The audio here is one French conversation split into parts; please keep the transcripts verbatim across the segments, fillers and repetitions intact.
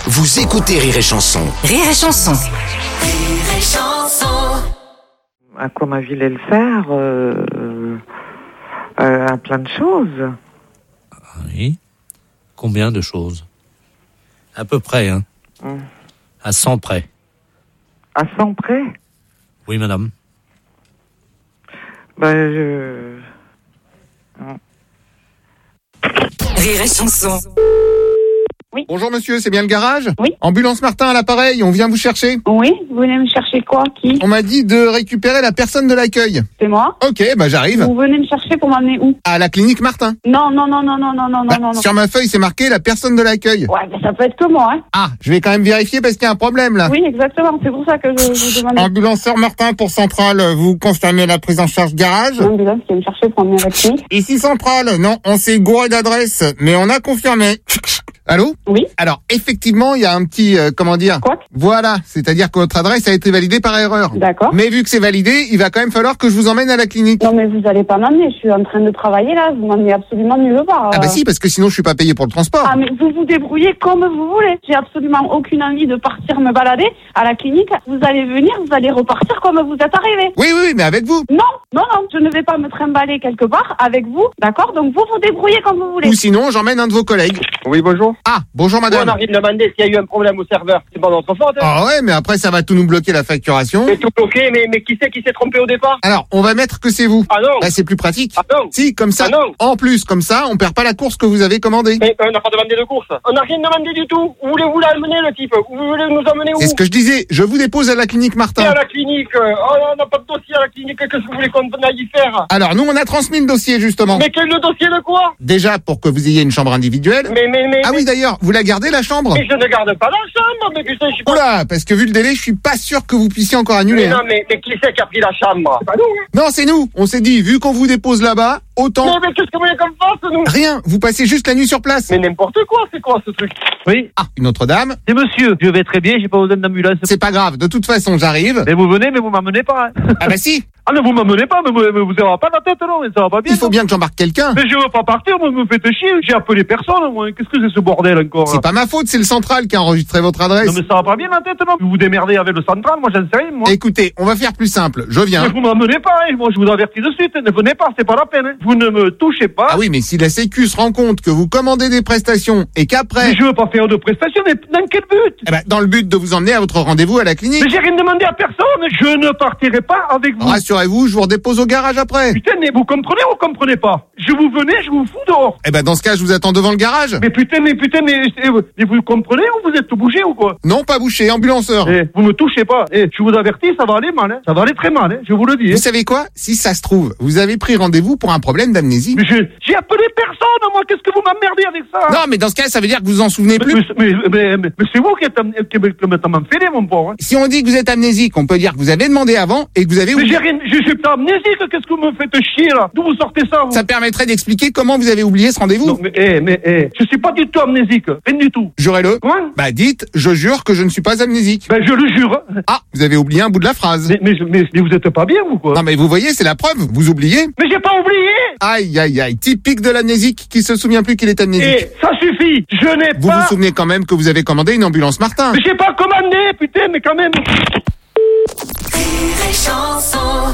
Vous écoutez Rire et Chanson. Rire et Chanson. Rire et Chanson. À quoi ma ville est le faire euh, euh, à plein de choses. Oui. Combien de choses? À peu près, hein. Hum. À cent près. À cent près? Oui, madame. Ben, je... Rire et Chanson. Oui. Bonjour monsieur, c'est bien le garage? Oui. Ambulance Martin à l'appareil, on vient vous chercher. Oui, vous venez me chercher quoi? Qui? On m'a dit de récupérer la personne de l'accueil. C'est moi. Ok, bah j'arrive. Vous venez me chercher pour m'amener où? À la clinique Martin. Non, non, non, non, non, non, non, Bah, non, non. sur ma feuille, c'est marqué la personne de l'accueil. Ouais, ben ça peut être que moi, hein. Ah, je vais quand même vérifier parce qu'il y a un problème là. Oui, exactement, c'est pour ça que je vous demande. Ambulanceur Martin pour Centrale, vous confirmez la prise en charge garage? L'ambulance qui vient me chercher pour emmener à la clinique. Ici Centrale, non, on s'est gouré d'adresse, mais on a confirmé. Allô? Oui. Alors, effectivement, il y a un petit, euh, comment dire? Quoi? Voilà, c'est-à-dire que votre adresse a été validée par erreur. D'accord. Mais vu que c'est validé, il va quand même falloir que je vous emmène à la clinique. Non, mais vous allez pas m'amener, je suis en train de travailler là, vous m'emmenez absolument nulle part. Ah bah si, parce que sinon je suis pas payé pour le transport. Ah, mais vous vous débrouillez comme vous voulez. J'ai absolument aucune envie de partir me balader à la clinique. Vous allez venir, vous allez repartir comme vous êtes arrivé. Oui, oui, oui, mais avec vous. Non, non, non, je ne vais pas me trimballer quelque part avec vous, d'accord? Donc vous vous débrouillez comme vous voulez. Ou sinon, j'emmène un de vos collègues. Oui, bonjour. Ah, bonjour On madame. arrive de demander s'il y a eu un problème au serveur. C'est pas notre faute. Hein. Ah ouais, mais après ça va tout nous bloquer la facturation. C'est tout bloqué, mais, mais qui c'est qui s'est trompé au départ? Alors, on va mettre que c'est vous. Ah non. Bah, c'est plus pratique. Ah non. Si, comme ça. Ah non. En plus, comme ça, on perd pas la course que vous avez commandée. Mais euh, on n'a pas demandé de course. On n'a rien demandé du tout. Où voulez-vous l'amener, le type? Vous voulez nous emmener où? C'est ce que je disais. Je vous dépose à la clinique Et Martin. à la clinique. euh, Oh, on n'a pas de dossier à la clinique. Qu'est-ce que vous voulez qu'on aille y faire? Alors, nous, on a transmis le dossier, justement. Mais quel le dossier de quoi? Déjà, pour que vous ayez une chambre individuelle. Mais, mais, mais. Ah mais, oui, d'ailleurs, vous la gardez, la chambre? mais je ne garde pas la chambre. Mais putain, je suis pas. Oula, parce que vu le délai, je suis pas sûr que vous puissiez encore Mais annuler. non, hein. mais, mais qui c'est qui a pris la chambre? C'est pas nous, hein. Non, c'est nous. On s'est dit, vu qu'on vous dépose là-bas, autant... Mais, mais qu'est-ce que vous voulez qu'on fasse, nous? Rien, vous passez juste la nuit sur place. Mais n'importe quoi, c'est quoi ce truc? Oui, Ah, une autre dame. c'est monsieur. Je vais très bien, j'ai pas besoin d'ambulance. C'est pas grave, de toute façon, j'arrive. Mais vous venez, mais vous m'amenez pas. Hein. Ah bah si, Ah, mais vous m'amenez pas, mais vous, mais vous avez pas la tête, non, mais ça va pas bien. il faut non. bien que j'embarque quelqu'un. Mais je veux pas partir, moi, vous me faites chier. J'ai appelé personne, moi. Qu'est-ce que c'est ce bordel encore? C'est pas ma faute, c'est le central qui a enregistré votre adresse. Non, mais ça va pas bien la tête, non. Vous vous démerdez avec le central, moi, j'en sais rien, moi. Écoutez, on va faire plus simple, je Mais viens. vous m'amenez pas, hein. Moi, je vous avertis de suite. Ne venez pas, c'est pas la peine, hein. Vous ne me touchez pas. Ah oui, mais si la Sécu se rend compte que vous commandez des prestations et qu'après... Mais je veux pas faire de prestations, mais dans quel but? Eh ben, dans le but de vous emmener à votre rendez-vous à la clinique. Mais j'ai rien demandé à personne. Je ne partirai pas avec vous. Rassurez-vous, je vous redépose au garage après. Putain, mais vous comprenez ou vous comprenez pas? Je vous venez, je vous fous dehors. Eh ben, dans ce cas, je vous attends devant le garage. Mais putain, mais putain, mais, mais vous comprenez ou vous êtes bougé ou quoi? Non, pas bouché, ambulanceur. Eh, vous me touchez pas. Eh, je vous avertis, ça va aller mal, hein. Ça va aller très mal, hein. Je vous le dis. Vous Hein. savez quoi? Si ça se trouve, vous avez pris rendez-vous pour un problème d'amnésie. Mais je- j'ai appelé personne, moi. Qu'est-ce que vous m'emmerdez avec ça? Non, mais dans ce cas, ça veut dire que vous en souvenez Mais, plus. mais, mais, mais, mais- mais c'est vous qui êtes am- qui me- qui m'êtes m'enfilé, mon pauvre. Hein. Si on dit que vous êtes amnésique, on peut dire que vous avez demandé avant et que vous avez Mais oublié. j'ai rien, je suis pas amnésique. Qu'est-ce que vous me faites chier, là? D'où vous sortez ça, vous? Ça permettrait d'expliquer comment vous avez oublié ce rendez-vous. Non, mais, eh, mais, eh, je suis pas du tout amnésique. Rien du tout. Jurez-le. Quoi? Bah dites, je jure que je ne suis pas amnésique. Ben, je le jure. Ah, vous avez oublié un bout de la phrase. Mais, mais, mais, mais vous êtes pas bien, vous, quoi? Non mais vous voyez, c'est la preuve, vous oubliez. Mais j'ai pas oublié! Aïe aïe aïe, typique de l'amnésique qui se souvient plus qu'il est amnésique. Eh, ça suffit! Je n'ai Vous pas... vous souvenez quand même que vous avez commandé une ambulance Martin. Mais j'ai pas commandé, putain, mais quand même... Rire et Chanson.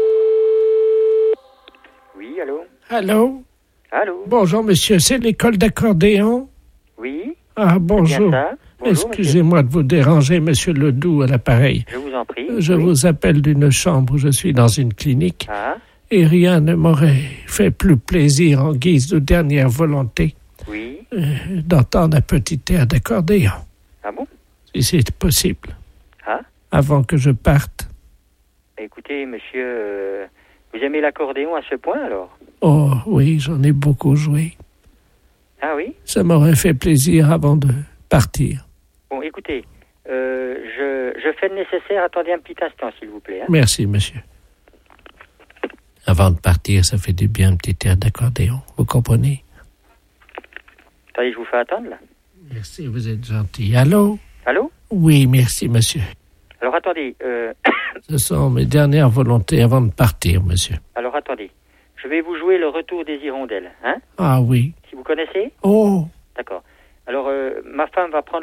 Oui, allô? Allô? Allô? Bonjour, monsieur, c'est l'école d'accordéon? Oui? Ah, bonjour. Bien ça. Bonjour, Excusez-moi de vous déranger, monsieur Ledoux, à l'appareil. monsieur. Je vous en prie. Je Oui. vous appelle d'une chambre, je suis dans une clinique, Ah, et rien ne m'aurait fait plus plaisir en guise de dernière volonté oui. euh, d'entendre un petit air d'accordéon, Ah bon? si c'est possible, Ah? avant que je parte. Écoutez, monsieur, euh, vous aimez l'accordéon à ce point, alors? Oh, oui, j'en ai beaucoup joué. Ah oui? Ça m'aurait fait plaisir avant de partir. Bon, écoutez, euh, je, je fais le nécessaire. Attendez un petit instant, s'il vous plaît. Hein. Merci, monsieur. Avant de partir, ça fait du bien un petit air d'accordéon, vous comprenez? Attendez, je vous fais attendre, là. Merci, vous êtes gentil. Allô? Allô? Oui, merci, monsieur. Alors, attendez, euh, Ce sont mes dernières volontés avant de partir, monsieur. alors, attendez. Je vais vous jouer le retour des hirondelles, hein? Ah oui. Si vous connaissez? Oh! D'accord. Alors, euh, ma femme va prendre